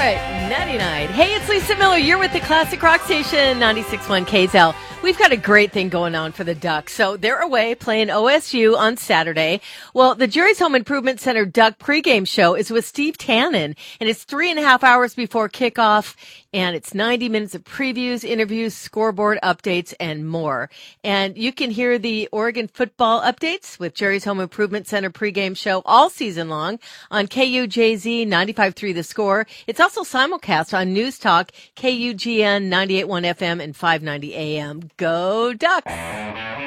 right, 99. Hey, it's Lisa Miller. You're with the Classic Rock Station, 96.1 KZL. We've got a great thing going on for the Ducks. So they're away playing OSU on Saturday. Well, the Jerry's Home Improvement Center Duck pregame show is with Steve Tannen, and it's 3.5 hours before kickoff, and it's 90 minutes of previews, interviews, scoreboard updates, and more. And you can hear the Oregon football updates with Jerry's Home Improvement Center pregame show all season long on KUJZ 95.3 The Score. It's also simulcast on News Talk, KUGN 98.1 FM and 590 AM. Go Ducks!